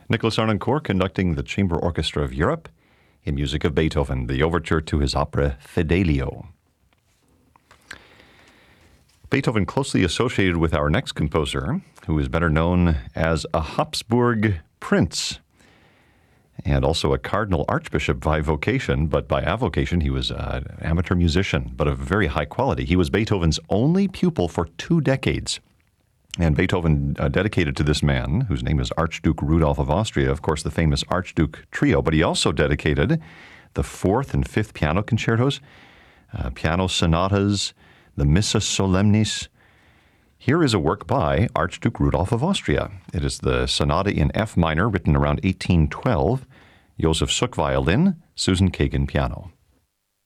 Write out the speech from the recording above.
Nicholas Arnoncourt conducting the Chamber Orchestra of Europe in music of Beethoven, the overture to his opera Fidelio. Beethoven closely associated with our next composer, who is better known as a Habsburg prince and also a cardinal archbishop by vocation, but by avocation he was an amateur musician, but of very high quality. He was Beethoven's only pupil for 2 decades. And Beethoven dedicated to this man, whose name is Archduke Rudolph of Austria, of course, the famous Archduke Trio. But he also dedicated the 4th and 5th piano concertos, piano sonatas, the Missa Solemnis. Here is a work by Archduke Rudolph of Austria. It is the sonata in F minor, written around 1812, Joseph Suk violin, Susan Kagan piano.